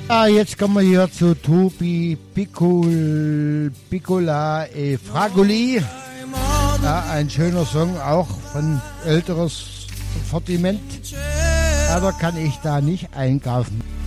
Jetzt kommen wir hier zu Tobi Piccola e Fragoli. Ja, ein schöner Song, auch von älteres Sortiment. Aber kann ich da nicht einkaufen.